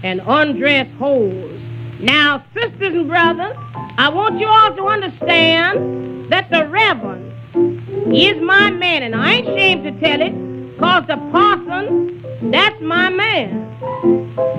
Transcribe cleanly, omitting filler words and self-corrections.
and undressed hoes. Now, sisters and brothers, I want you all to understand that the Reverend is my man, and I ain't ashamed to tell it, because the parson, that's my man.